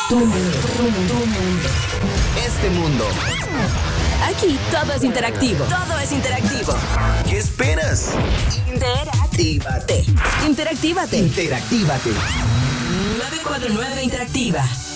Tu mundo, tu mundo. Este mundo. Aquí todo es interactivo. Todo es interactivo. ¿Qué esperas? Interactívate. Interactívate. Interactívate. 949 Interactiva.